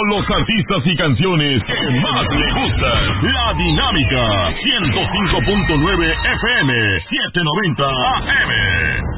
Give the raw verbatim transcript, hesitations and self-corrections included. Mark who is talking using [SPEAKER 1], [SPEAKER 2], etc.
[SPEAKER 1] con los artistas y canciones que más le gustan. La Dinámica, ciento cinco punto nueve F M, setecientos noventa A M.